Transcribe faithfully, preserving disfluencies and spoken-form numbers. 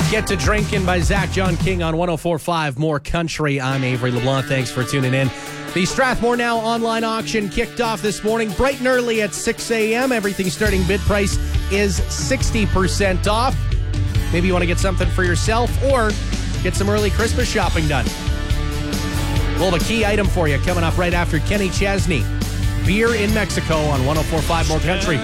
Get to Drinking by Zach John King on one oh four point five More Country. I'm Avery LeBlanc. Thanks for tuning in. The Strathmore Now online auction kicked off this morning bright and early at six a.m. Everything starting bid price is sixty percent off. Maybe you want to get something for yourself or get some early Christmas shopping done. We'll have a key item for you coming up right after Kenny Chesney. Beer in Mexico on one oh four point five More Country.